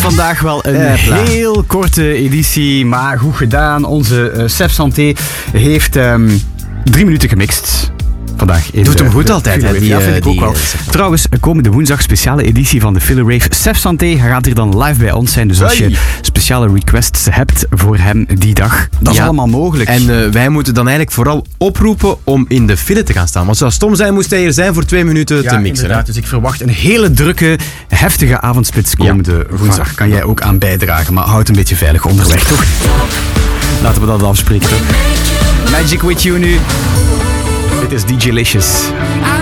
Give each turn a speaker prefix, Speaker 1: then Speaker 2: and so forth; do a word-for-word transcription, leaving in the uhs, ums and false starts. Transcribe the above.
Speaker 1: vandaag wel een
Speaker 2: Hepla.
Speaker 1: heel korte editie, maar goed gedaan. Onze uh, Chef Santé heeft um, drie minuten gemixt. Vandaag in
Speaker 2: Doet
Speaker 1: de,
Speaker 2: hem goed
Speaker 1: de
Speaker 2: altijd, hè? Die,
Speaker 1: ja, vind ik
Speaker 2: die,
Speaker 1: ook wel.
Speaker 2: uh,
Speaker 1: Trouwens, komende woensdag speciale editie van de Filler Rave. Chef Santé gaat hier dan live bij ons zijn. Dus als
Speaker 2: Hey.
Speaker 1: je speciale requests hebt voor hem die dag, dat is
Speaker 2: Ja.
Speaker 1: allemaal mogelijk.
Speaker 2: En uh, wij moeten dan eigenlijk vooral oproepen om in de file te gaan staan. Want het zou stom zijn, moest hij hier zijn voor twee minuten
Speaker 1: ja,
Speaker 2: te mixen.
Speaker 1: inderdaad.
Speaker 2: Hè?
Speaker 1: Dus ik verwacht een hele drukke, heftige avondspits komende
Speaker 2: Ja.
Speaker 1: woensdag. Kan jij ook aan bijdragen, maar houd een beetje veilig onderweg, toch? Laten we dat afspreken, toch? Magic with you nu. Dit is D J Licious.
Speaker 3: I